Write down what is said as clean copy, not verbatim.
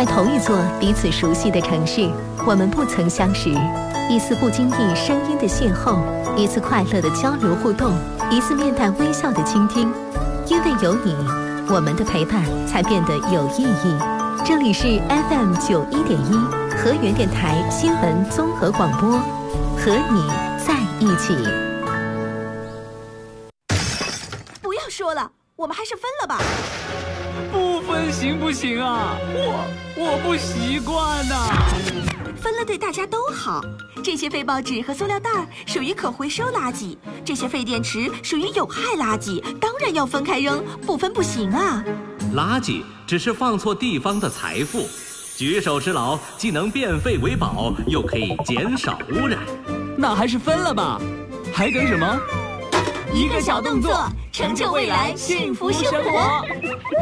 在同一座彼此熟悉的城市，我们不曾相识，一次不经意声音的邂逅，一次快乐的交流互动，一次面带微笑的倾听。因为有你，我们的陪伴才变得有意义。这里是 FM91.1河源电台新闻综合广播，和你在一起。 不要说了，我们还是分了吧。 不分行不行啊？我不习惯呐。 分了对大家都好。这些废报纸和塑料袋属于可回收垃圾，这些废电池属于有害垃圾，当然要分开扔，不分不行啊。 垃圾只是放错地方的财富，举手之劳既能变废为宝，又可以减少污染。 那还是分了吧，还等什么？ 一个小动作，成就未来幸福生活。